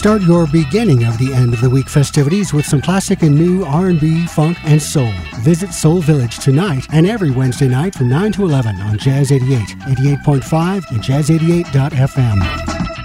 Start your beginning of the end of the week festivities with some classic and new R&B, funk, and soul. Visit Soul Village tonight and every Wednesday night from 9 to 11 on Jazz 88, 88.5, and Jazz88.fm.